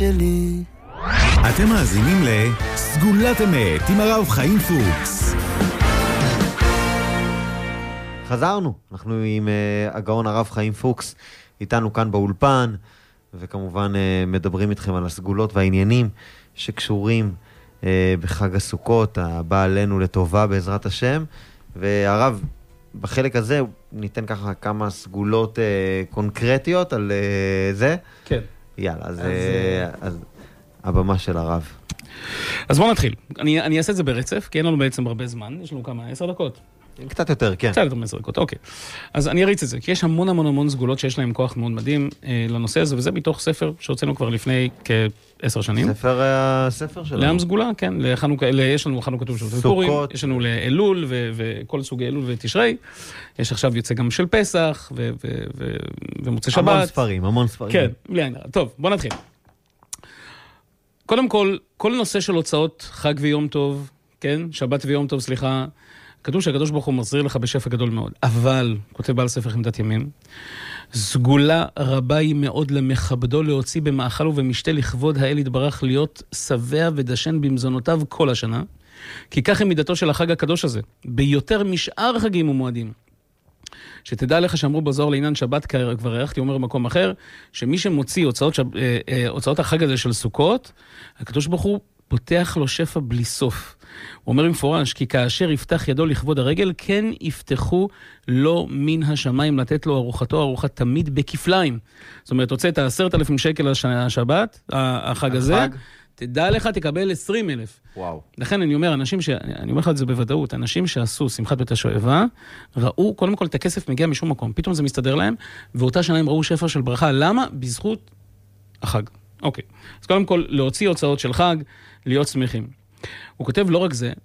שלי. אתם מאזינים לסגולת אמת עם הרב חיים פוקס. חזרנו, אנחנו עם הגאון הרב חיים פוקס, איתנו כאן באולפן, וכמובן מדברים איתכם על הסגולות והעניינים שקשורים בחג הסוכות, הבא עלינו לטובה בעזרת השם. והרב, בחלק הזה ניתן ככה כמה סגולות קונקרטיות על זה. כן. יאללה, אז הבמה של הרב. אז בואו נתחיל. אני אעשה את זה ברצף, כי אין לנו בעצם הרבה זמן. יש לנו כמה, 10 דקות. קצת יותר, כן. קצת יותר מ10 דקות, אוקיי. אז אני אריץ את זה, כי יש המון סגולות שיש להם כוח מאוד מדהים לנושא הזה, וזה מתוך ספר שהוצאנו כבר לפני כ10 שנים. הספר שלנו. לעם סגולה, כן. יש לנו חנוכה כתוב של פורים, יש לנו לאלול וכל סוגי אלול ותשרי. יש עכשיו יוצא גם של פסח ומוצא שבת. המון ספרים. כן, בלי עין הרע. טוב, בוא נתחיל. קודם כל נושא של הוצאות חג ויום טוב, כן? שבת ויום טוב, סליחה. כתוב שהקדוש ברוך הוא מחזיר לך בשפע גדול מאוד. אבל, כותב בעל ספר חמדת ימים, סגולה רבה היא מאוד למכבדו להוציא במאכל ובמשתה לכבוד האל יתברך להיות שבע ודשן במזונותיו כל השנה, כי כך היא מידתו של החג הקדוש הזה, ביותר משאר חגים ומועדים. שתדע לך שאמרו בזוהר לעניין שבת, כבר הערכתי אומר במקום אחר, שמי שמוציא הוצאות החג הזה של סוכות, הקדוש ברוך הוא פותח לו שפע בלי סוף. הוא אומר במפורש, כי כאשר יפתח ידו לכבוד הרגל, כן יפתחו לו מן השמיים לתת לו ארוחה תמיד בכפליים. זאת אומרת, הוצאת 10,000 שקל השבת, החג הזה, תדע לך, תקבל 20,000. וואו. לכן אני אומר, אני אומר לך את זה בוודאות, אנשים שעשו שמחת בית השואבה, ראו קודם כל את הכסף מגיע משום מקום, פתאום זה מסתדר להם, ואותה שנה הם ראו שפע של ברכה. למה? בזכות החג. אוקיי. אז קודם כל, להוציא הוצאות של חג, להיות שמחים. הוא כותב לא רק זה,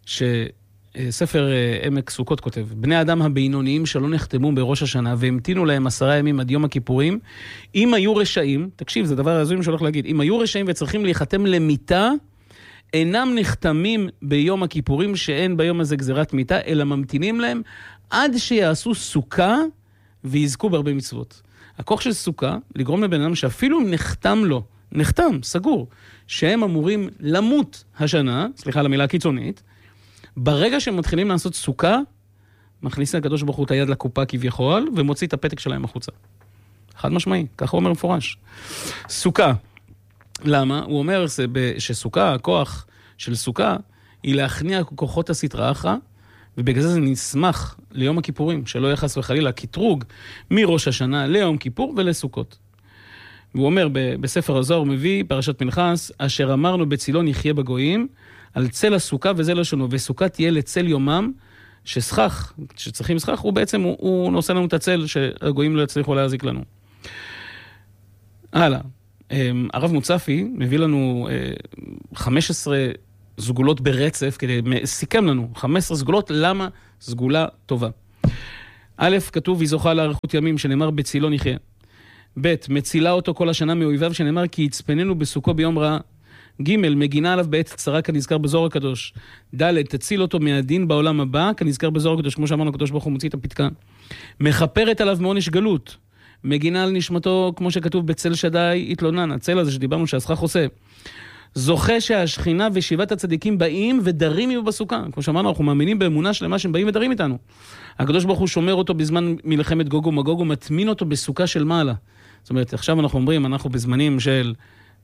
שספר עמק סוכות כותב, בני האדם הבינוניים שלא נחתמו בראש השנה, והמתינו להם 10 ימים עד יום הכיפורים, אם היו רשעים, תקשיב, זה דבר הזוי שהולך להגיד, אם היו רשעים וצריכים להיחתם למיטה, אינם נחתמים ביום הכיפורים, שאין ביום הזה גזירת מיטה, אלא ממתינים להם עד שיעשו סוכה ויזכו בהרבה מצוות. הכוח של סוכה, לגרום לבן אדם שאפילו אם נחתם, סגור, שהם אמורים למות השנה, סליחה על המילה הקיצונית, ברגע שהם מתחילים לעשות סוכה, מכניסים הקדוש ברוך הוא את היד לקופה כביכול, ומוציא את הפתק שלהם החוצה. חד משמעי, ככה הוא אומר מפורש. סוכה. למה? הוא אומר שסוכה, הכוח של סוכה, היא להכניע כוחות הסתרא אחרא, ובגלל זה נשמח ליום הכיפורים, שלא יהיה חס וחלילה קטרוג מראש השנה ליום כיפור ולסוכות. והוא אומר בספר הזוהר, הוא מביא פרשת פנחס, אשר אמרנו בצילו נחיה בגויים, על צל הסוכה וזה לשונו, וסוכה תהיה לצל יומם, שצריכים סכך, הוא בעצם, הוא נושא לנו את הצל, שהגויים לא יצליחו להזיק לנו. הלאה, הרב מוצפי מביא לנו 15 סגולות ברצף, סיכם לנו 15 סגולות, למה סגולה טובה. א', כתוב, היא זוכה לאריכות ימים, שנאמר בצילו נחיה. ב', מצילה אותו כל השנה מאויביו, שנאמר כי יצפננו בסוכו ביום רעה. ג', מגינה עליו בעת צרה כנזכר בזוהר הקדוש. ד', תציל אותו מהדין בעולם הבא כנזכר בזוהר הקדוש, כמו שאמרנו הקדוש ברוך הוא מוציא את הפתקה. מכפרת עליו מעונש גלות. מגינה על נשמתו כמו שכתוב בצל שדי התלונן, הצל הזה שדיברנו שהסכך עושה. זוכה שהשכינה ושבעת הצדיקים באים ודרים יהיו בסוכה. כמו שאמרנו, אנחנו מאמינים באמונה שלמה שהם באים ודרים איתנו. הקדוש ברוך הוא שומר אותו בזמן מלחמת גוג ומגוג ומטמין אותו בסוכה של מעלה. זאת אומרת, עכשיו אנחנו אומרים, אנחנו בזמנים של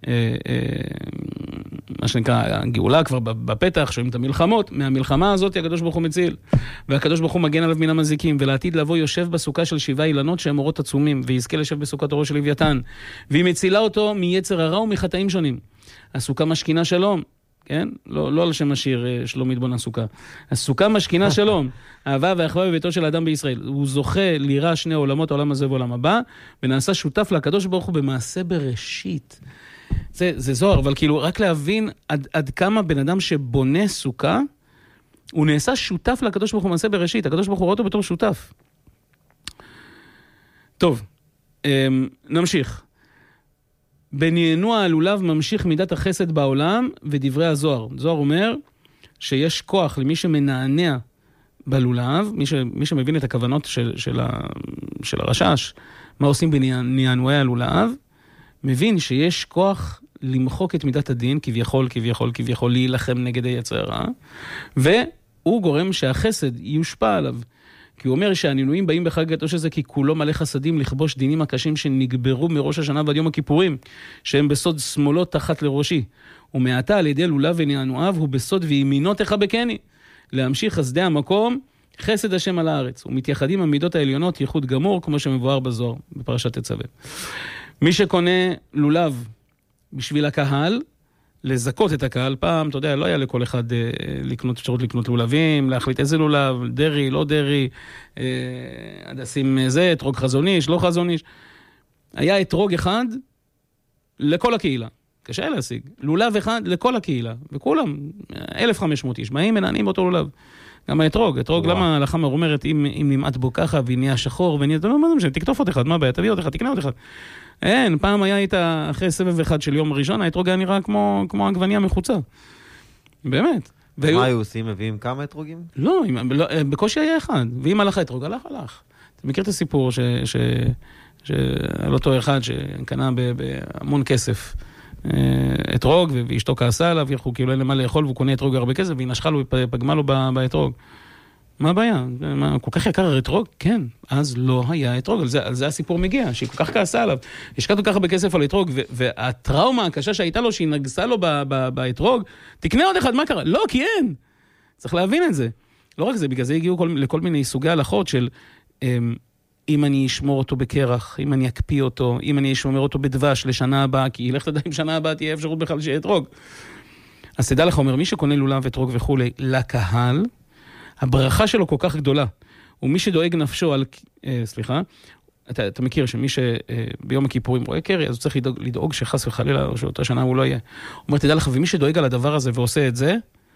מה שנקרא, גאולה כבר בפתח, שומעים את המלחמות, מהמלחמה הזאת הקדוש ברוך הוא מציל, והקדוש ברוך הוא מגן עליו מן המזיקים, ולעתיד לבוא יושב בסוכה של 7 אילנות שהם אורות עצומים, ויזכה לשב בסוכת אורו של לוויתן, והיא מצילה אותו מיצר הרע ומחטאים שונים. הסוכה משכינה שלום, כן? לא על שם השיר שלום יתבון הסוכה. הסוכה משכינה שלום, אהבה ואחווה בביתו של האדם בישראל. הוא זוכה ליראה שני עולמות, העולם הזה ועולם הבא, ונעשה שותף לקדוש ברוך הוא במעשה בראשית. זה זוהר, אבל כאילו רק להבין עד כמה בן אדם שבונה סוכה, הוא נעשה שותף לקדוש ברוך הוא במעשה בראשית. הקדוש ברוך הוא רואה אותו בתור שותף. טוב, נמשיך. בנענוע הלולב ממשיך מידת החסד בעולם ודברי הזוהר. זוהר אומר שיש כוח למי שמנענע בלולב, מי שמבין את הכוונות של הרשש, מה עושים בנענועי הלולב, מבין שיש כוח למחוק את מידת הדין, כביכול, להילחם נגד היצר הרע, והוא גורם שהחסד יושפע עליו. כי הוא אומר שהנינויים באים בחג הקדוש הזה, כי כולו מלא חסדים לכבוש דינים הקשים שנגברו מראש השנה ועד יום הכיפורים, שהם בסוד שמאלות תחת לראשי. ומעתה על ידי לולב ונענועיו הוא בסוד וימינו תחבקני. להמשיך חסדי המקום, חסד השם על הארץ. ומתייחדים המידות העליונות ייחוד גמור, כמו שמבואר בזוהר, בפרשת תצווה. מי שקונה לולב בשביל הקהל, לזכות את הקהל, פעם, אתה יודע, לא היה לכל אחד אפשרות לקנות לולבים, להחליט איזה לולב, דרי, לא דרי, הדסים זה, אתרוג חזוניש, לא חזוניש. היה אתרוג אחד לכל הקהילה. קשה להשיג. לולב אחד לכל הקהילה. וכולם, 1,500 איש, באים מנענים באותו לולב. גם האתרוג, למה ההלכה אומרת, אם נמעט בו ככה, ונהיה שחור, ונהיה, אתה לא מה זה, תקטוף עוד אחד, מה הבעיה? תביא עוד אחד, תקנה עוד אחד. אין, פעם היה איתה, אחרי סבב אחד של יום ראשון, האתרוג היה נראה כמו עגבניה מחוצה. באמת. מה היו עושים? מביאים כמה אתרוגים? לא, בקושי היה אחד. ואם הלך האתרוג, הלך. אתה מכיר את הסיפור על אותו אחד שקנה בהמון כסף אתרוג, ואשתו כעסה עליו, כאילו אין למה לאכול, והוא קונה אתרוג הרבה כסף, והיא נשכה לו, פגמה לו באתרוג. מה הבעיה? כל כך יקר אתרוג? כן, אז לא היה אתרוג, על זה הסיפור מגיע, שהיא כל כך כעסה עליו. השקעתו ככה בכסף על אתרוג, והטראומה הקשה שהייתה לו, שהיא נגסה לו באתרוג, תקנה עוד אחד, מה קרה? לא, כי אין. צריך להבין את זה. לא רק זה, בגלל זה הגיעו לכל מיני סוגי הלכות של אם אני אשמור אותו בקרח, אם אני אקפיא אותו, אם אני אשמר אותו בדבש לשנה הבאה, כי ילך תדע אם שנה הבאה תהיה אפשרות בכלל שיהיה אתרוג. אז תדע לך, אומר, מי שקונה לולב אתרוג וכו' לקהל, הברכה שלו כל כך גדולה, ומי שדואג נפשו על, אתה מכיר שמי שביום הכיפורים רואה קרי, אז הוא צריך לדאוג שחס וחלילה, או שאותה שנה הוא לא יהיה. הוא אומר, תדע לך, ומי שדואג על הדבר הזה ועושה את זה,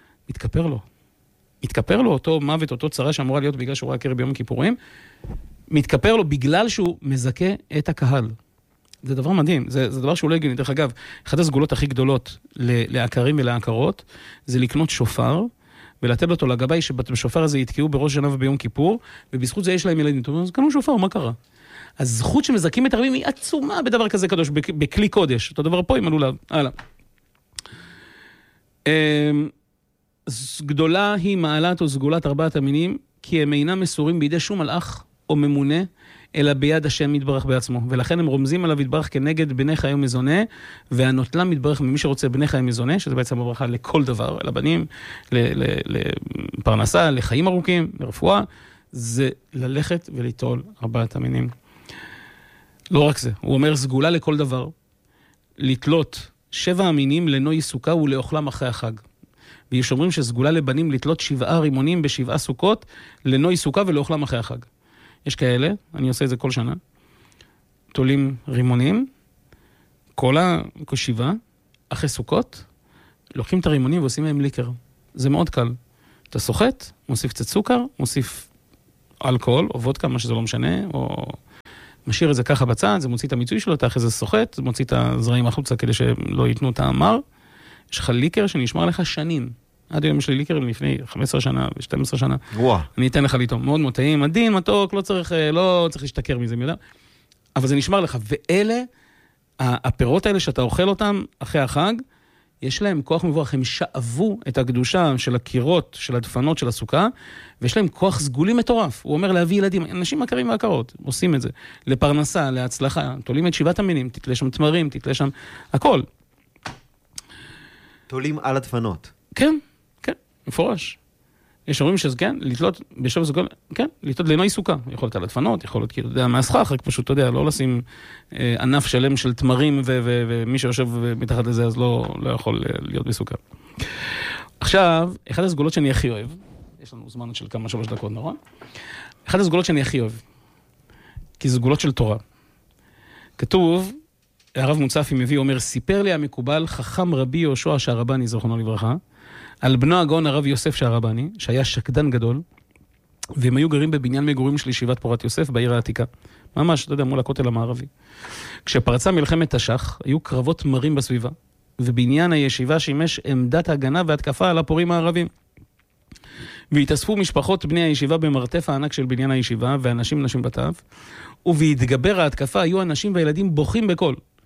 מתכפר לו אותו מוות, אותו צרה שאמורה להיות בגלל שהוא רואה קרי ביום הכיפורים, מתכפר לו בגלל שהוא מזכה את הקהל. זה דבר מדהים, זה דבר שהוא לא הגיוני. דרך אגב, אחת הסגולות הכי גדולות לעקרים ולעקרות, זה לקנות שופר, ולתת אותו לגבי שבשופר הזה יתקעו בראש שנה וביום כיפור, ובזכות זה יש להם ילדים. טוב, אז קנו שופר, מה קרה? הזכות שמזכים את הרבים היא עצומה בדבר כזה קדוש, בכלי קודש. אותו דבר פה עם הלולב. הלאה. גדולה היא מעלת או סגולת ארבעת המינים, כי הם אינם מסורים בידי שום מלאך או ממונה, אלא ביד השם מתברך בעצמו. ולכן הם רומזים עליו יתברך כנגד בני חי ומזונה, והנוטלם מתברך ממי שרוצה בני חי ומזונה, שזה בעצם הברכה לכל דבר, לבנים, לפרנסה, לחיים ארוכים, לרפואה, זה ללכת וליטול ארבעת המינים. לא רק זה, הוא אומר סגולה לכל דבר, לתלות 7 המינים לנוי סוכה ולאוכלם אחרי החג. ויש אומרים שסגולה לבנים לתלות 7 רימונים ב7 סוכות, לנוי סוכה ולאוכלם אחרי החג. יש כאלה, אני עושה את זה כל שנה, תולים רימונים, כל 7, אחרי סוכות, לוקחים את הרימונים ועושים מהם ליקר. זה מאוד קל. אתה סוחט, מוסיף קצת סוכר, מוסיף אלכוהול, או וודקה, מה שזה לא משנה, או משאיר את זה ככה בצד, זה מוציא את המיצוי שלו, אתה אחרי זה סוחט, זה מוציא את הזרעים החוצה כדי שלא ייתנו את המר. יש לך ליקר שנשמר לך שנים. עד היום יש לי ליקר לפני 15 שנה ו-12 שנה. אני אתן לך ליטום. מאוד מאוד טעים, עדין, מתוק, לא צריך להשתכר מזה, מי יודע. אבל זה נשמר לך. ואלה, הפירות האלה שאתה אוכל אותם אחרי החג, יש להם כוח מבורך. הם שאבו את הקדושה של הקירות, של הדפנות, של הסוכה, ויש להם כוח סגולי מטורף. הוא אומר להביא ילדים, אנשים מכרים והכרות, עושים את זה. לפרנסה, להצלחה, תולים את 7 המינים, תתלה שם תמרים, תתלה שם הכל. תולים על הדפנות. כן. מפורש. יש אומרים שזה כן, לתלות בשבע סגול, כן, לתלות לנוי סוכה. יכול להיות על הדפנות, יכול להיות, כאילו, אתה יודע, מהסכך, רק פשוט, אתה יודע, לא לשים ענף שלם של תמרים, ומי שיושב מתחת לזה, אז לא יכול להיות בסוכה. עכשיו, אחת הסגולות שאני הכי אוהב, יש לנו זמן של כמה 3 דקות, נכון? אחת הסגולות שאני הכי אוהב, כי זה סגולות של תורה. כתוב, הרב מוצפי מביא, אומר, סיפר לי המקובל, חכם רבי יהושע שהרבני, זכרונו לברכה, על בנו הגאון הרב יוסף שהרבני, שהיה שקדן גדול, והם היו גרים בבניין מגורים של ישיבת פורת יוסף בעיר העתיקה. ממש, אתה יודע, מול הכותל המערבי. כשפרצה מלחמת תש"ח, היו קרבות מרים בסביבה, ובניין הישיבה שימש עמדת הגנה והתקפה על הפורים הערבים. והתאספו משפחות בני הישיבה במרתף הענק של בניין הישיבה, ואנשים ונשים בטף, ובהתגבר ההתקפה היו אנשים וילדים בוכים בקול.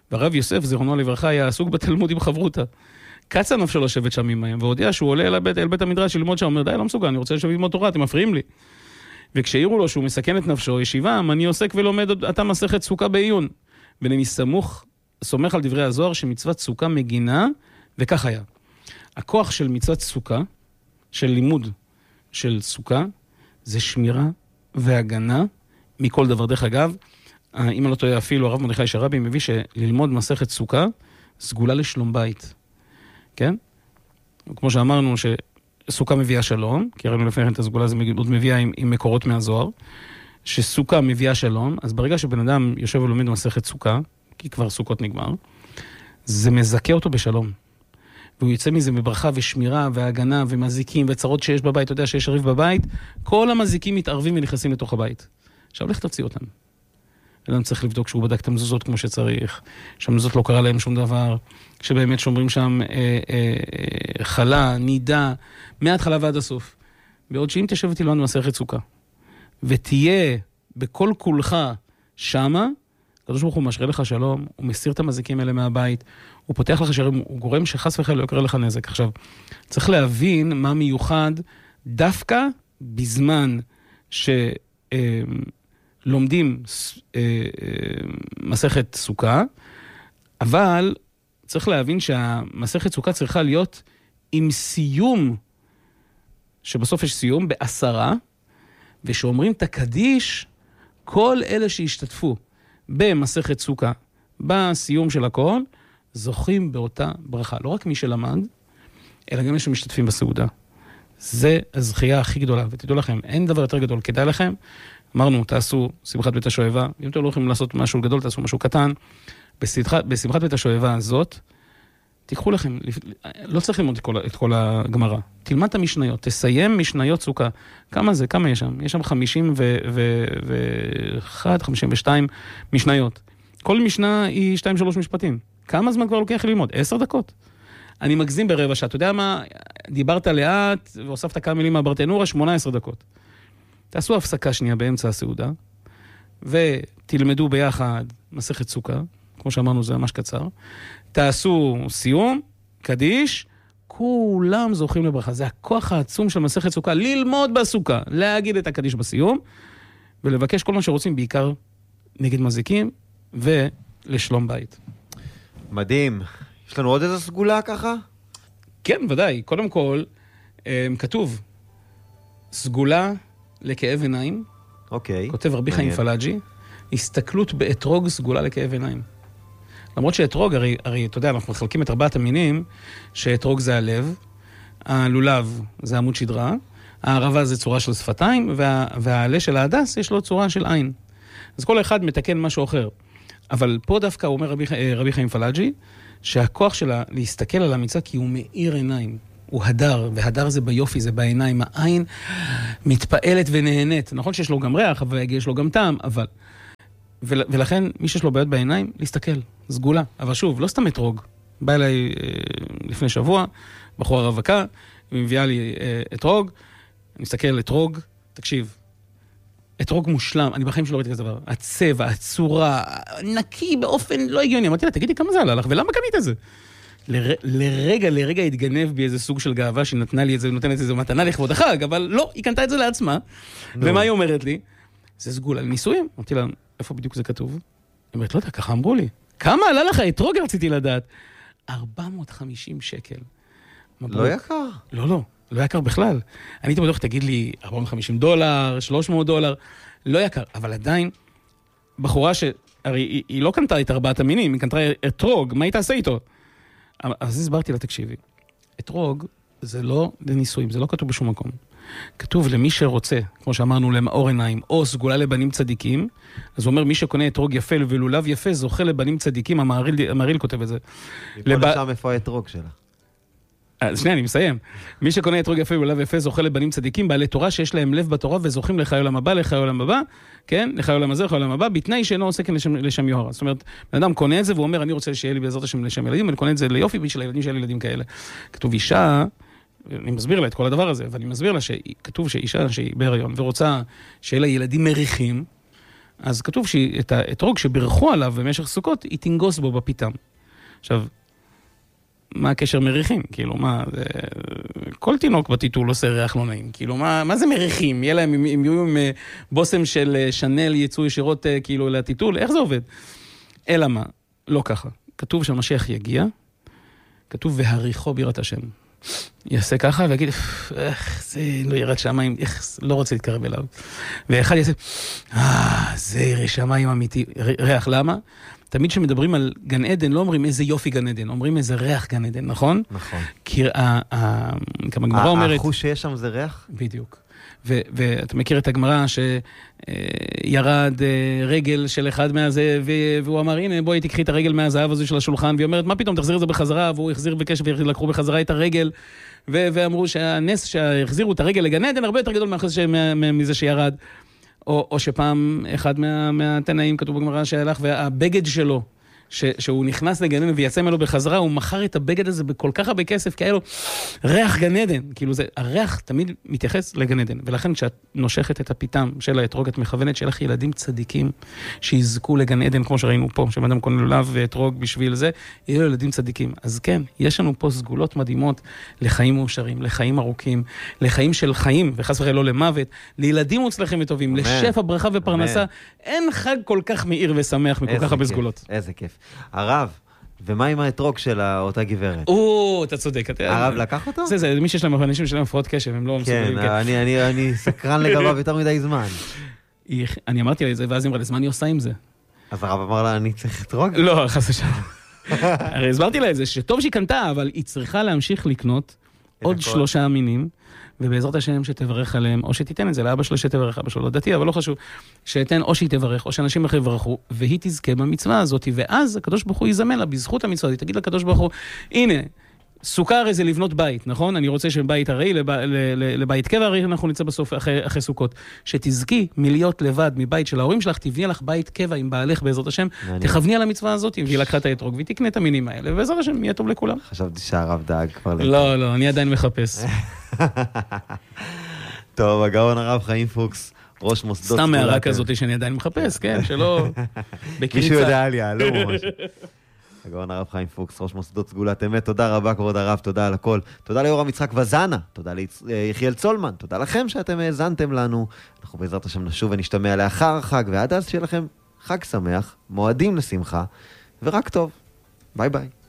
והרב יוסף, זיכרונו לברכה, היה עסוק בתלמוד עם חברותה. קצה נפשו לשבת שם עמהם, והודיע שהוא עולה אל בית המדרש ללמוד שם, אומר, די, לא מסוגל, אני רוצה לשבת ללמוד תורה, אתם מפריעים לי. וכשהעירו לו שהוא מסכן את נפשו, ישיבם, אני עוסק ולומד אתה מסכת סוכה בעיון. ואני סומך על דברי הזוהר שמצוות סוכה מגינה, וכך היה. הכוח של מצוות סוכה, של לימוד של סוכה, זה שמירה והגנה מכל דבר. דרך אגב, אם אני לא טועה אפילו, הרב מרדכי שרבי מביא שללמוד מסכת סוכה, סגולה לשלום בית. כן? כמו שאמרנו שסוכה מביאה שלום, כי ראינו לפני כן את הסגולה, זה עוד מביאה עם מקורות מהזוהר, שסוכה מביאה שלום, אז ברגע שבן אדם יושב ולומד מסכת סוכה, כי כבר סוכות נגמר, זה מזכה אותו בשלום. והוא יוצא מזה בברכה ושמירה והגנה ומזיקים וצרות שיש בבית, אתה יודע שיש ריב בבית, כל המזיקים מתערבים ונכנסים לתוך הבית. עכשיו לך תוציא אותם. אדם צריך לבדוק שהוא בדק את המזוזות כמו שצריך, שהמזוזות לא קרה להם שום דבר, שבאמת שומרים שם חלה, נידה, מההתחלה ועד הסוף. בעוד שאם תשב איתי לנו מסכת סוכה, ותהיה בכל כולך שמה, הקדוש ברוך הוא משרה לך שלום, הוא מסיר את המזיקים האלה מהבית, הוא פותח לך שערים, הוא גורם שחס וחלילה לא יקרה לך נזק. עכשיו, צריך להבין מה מיוחד דווקא בזמן שלומדים מסכת סוכה, אבל צריך להבין שהמסכת סוכה צריכה להיות עם סיום, שבסוף יש סיום ב10, ושאומרים את הקדיש, כל אלה שהשתתפו במסכת סוכה, בסיום של הכל, זוכים באותה ברכה. לא רק מי שלמד, אלא גם מי שמשתתפים בסעודה. זה הזכייה הכי גדולה, ותדעו לכם, אין דבר יותר גדול, כדאי לכם. אמרנו, תעשו שמחת בית השואבה, אם אתם לא יכולים לעשות משהו גדול, תעשו משהו קטן. בשמחת בית השואבה הזאת, תיקחו לכם, לא צריך ללמוד את כל הגמרא. תלמד את המשניות, תסיים משניות סוכה. כמה זה? כמה יש שם? יש שם 51, 52 משניות. כל משנה היא 2-3 משפטים. כמה זמן כבר לוקח ללמוד? 10 דקות. אני מגזים ברבע שעה. אתה יודע מה? דיברת לאט והוספת כמה מילים מהברטנורה, 18 דקות. תעשו הפסקה שנייה באמצע הסעודה, ותלמדו ביחד מסכת סוכה, כמו שאמרנו זה ממש קצר. תעשו סיום, קדיש, כולם זוכים לברכה. זה הכוח העצום של מסכת סוכה, ללמוד בסוכה, להגיד את הקדיש בסיום, ולבקש כל מה שרוצים, בעיקר נגד מזיקים ולשלום בית. מדהים. יש לנו עוד איזו סגולה ככה? כן, ודאי. קודם כל, כתוב, סגולה לכאב עיניים. אוקיי. כותב רבי חיים פלאג'י, הסתכלות באתרוג סגולה לכאב עיניים. למרות שאתרוג, הרי אתה יודע, אנחנו מחלקים את 4 המינים, שאתרוג זה הלב, הלולב זה עמוד שדרה, הערבה זה צורה של שפתיים, והעלה של ההדס יש לו צורה של עין. אז כל אחד מתקן משהו אחר. אבל פה דווקא אומר רבי חיים פלאג'י, שהכוח שלה להסתכל על המצווה, כי הוא מאיר עיניים. הוא הדר, והדר זה ביופי, זה בעיניים. העין מתפעלת ונהנית. נכון שיש לו גם ריח, אבל יש לו גם טעם, אבל... ולכן מי שיש לו בעיות בעיניים, להסתכל, סגולה. אבל שוב, לא סתם אתרוג. בא אליי לפני שבוע, בחורה רווקה, היא מביאה לי אתרוג, אני מסתכל על אתרוג, תקשיב, אתרוג מושלם, אני בחיים שלא ראיתי כזה דבר. הצבע, הצורה, נקי באופן לא הגיוני. אמרתי לה, תגידי כמה זה עלה לך, ולמה קנית את זה? לרגע התגנב בי איזה סוג של גאווה שהיא נתנה לי את זה, נותנת את זה מתנה לכבוד החג, אבל לא, היא קנתה את זה לעצמה. ומה היא אומרת לי? זה סגולה לניסויים. אמרתי לה, איפה בדיוק זה כתוב? היא אומרת, לא יודע, ככה אמרו לי. כמה עלה לך אתרוג רציתי לדעת? 450 שקל. לא יקר. לא יקר בכלל. אני הייתי בטוח, תגיד לי, $450, $300, לא יקר, אבל עדיין, בחורה הרי היא לא קנתה את 4 המינים, היא קנתה אתרוג, מה היא תעשה איתו? אז הסברתי לה, תקשיבי, אתרוג זה לא לניסויים, זה לא כתוב בשום מקום. כתוב למי שרוצה, כמו שאמרנו, למאור עיניים, או סגולה לבנים צדיקים, אז הוא אומר, מי שקונה אתרוג יפה ולולב יפה, זוכה לבנים צדיקים, המהריל כותב את זה. מפה לשם איפה האתרוג שלה? שנייה, אני מסיים. מי שקונה אתרוג יפה ולולב יפה, זוכה לבנים צדיקים, בעלי תורה שיש להם לב בתורה, וזוכים לחיי עולם הבא, לחיי עולם הבא, כן? לחיי עולם הזה, לחיי עולם הבא, בתנאי שאינו עוסק לשם יוהרה. זאת אומרת, בן אדם קונה את זה, והוא אומר, אני רוצה שיהיה לי בעזרת השם לשם ילדים, אני קונה את זה ליופי בשביל הילדים שיהיה לי ילדים כאלה. כתוב אישה, אני מסביר לה את כל הדבר הזה, ואני מסביר לה שכתוב שאישה שהיא בהיריון ורוצה שיהיה לה ילדים מריחים, אז כתוב שאת האתרוג שבירכו עליו במשך סוכות, היא תנגוס בו בפיתם. עכשיו, מה הקשר מריחים? כאילו, מה, כל תינוק בטיטול עושה ריח לא נעים. כאילו, מה זה מריחים? יהיה להם, אם יהיו עם בוסם של שנל יצאו ישירות כאילו לטיטול, איך זה עובד? אלא מה? לא ככה. כתוב שהמשיח יגיע, כתוב והריחו בירת השם. יעשה ככה ויגיד, איך זה לא ירד שמיים, איך לא רוצה להתקרב אליו. ואחד יעשה, זה ירא שמיים אמיתי. ריח, למה? תמיד שמדברים על גן עדן, לא אומרים איזה יופי גן עדן, אומרים איזה ריח גן עדן, נכון? נכון. כי כמה גמרא אומרת... החוש שיש שם זה ריח? בדיוק. ואתה מכיר את הגמרא שירד רגל של אחד מהזה, והוא אמר, הנה בואי תקחי את הרגל מהזהב הזו של השולחן, והיא אומרת, מה פתאום, תחזיר את זה בחזרה, והוא החזיר בקש ולקחו בחזרה את הרגל, ואמרו שהנס שהחזירו את הרגל לגן עדן, הרבה יותר גדול מזה שירד. או שפעם אחד מהתנאים כתוב בגמרא שהלך, והבגד שלו, שהוא נכנס לגן עדן ויצא ממנו בחזרה, הוא מכר את הבגד הזה בכל כך הרבה כסף, כאילו ריח גן עדן, כאילו זה, הריח תמיד מתייחס לגן עדן, ולכן כשאת נושכת את הפיתם של האתרוג, את מכוונת שלך ילדים צדיקים שיזכו לגן עדן, כמו שראינו פה, שאדם קונה לולב ואתרוג בשביל זה, יהיו ילדים צדיקים. אז כן, יש לנו פה סגולות מדהימות לחיים מאושרים, לחיים ארוכים, לחיים של חיים, וחס וחלילה לא למוות, לילדים מוצלחים וטובים, לשפע ברכה ופרנסה. אין חג כל כך מאיר ושמח מכל כך הרבה סגולות. איזה כיף. הרב, ומה עם האתרוג של אותה גברת? אתה צודק. הרב לקח אותו? זה מי שיש להם אנשים שלהם הפרעות קשב, הם לא מסוגלים. כן, אני סקרן לגביו יותר מדי זמן. אני אמרתי לה את זה, ואז היא אמרה, אז מה אני עושה עם זה? אז הרב אמר לה, אני צריך אתרוג? לא, חס ושלום. הרי הסברתי לה את זה, שטוב שהיא קנתה, אבל היא צריכה להמשיך לקנות עוד 3 מינים, ובעזרת השם שתברך עליהם, או שתיתן את זה לאבא שלו שתברך, אבא שלו לא דתי, אבל לא חשוב, שתן או שהיא תברך, או שאנשים אחרים יברכו, והיא תזכה במצווה הזאת, ואז הקדוש ברוך הוא יזמן לה בזכות המצווה, היא תגיד לקדוש ברוך הוא, הנה, סוכה הרי זה לבנות בית, נכון? אני רוצה שבית הרי, לבית קבע הרי אנחנו נצא בסוף אחרי סוכות, שתזכי מלהיות לבד מבית של ההורים שלך, תבני לך בית קבע עם בעלך בעזרת השם, תכווני על המצווה הזאת, והיא לקחה את האתרוג, והיא תקנה את המינים האלה, ובעזרת השם יהיה טוב לכולם. חשבתי שהרב דאג כבר לא, אני עדיין מחפש. טוב, הגאון הרב חיים פוקס, ראש מוסדות... סתם הערה כזאת שאני עדיין מחפש, כן, שלא... מישהו יודע עליה, לא ממש. הגאון הרב חיים פוקס, ראש מוסדות סגולת אמת, תודה רבה כבוד הרב, תודה על הכל. תודה ליורם יצחק וזנה, תודה ליחיאל צולמן, תודה לכם שאתם האזנתם לנו. אנחנו בעזרת השם נשוב ונשתמע לאחר החג, ועד אז שיהיה לכם חג שמח, מועדים לשמחה, ורק טוב. ביי ביי.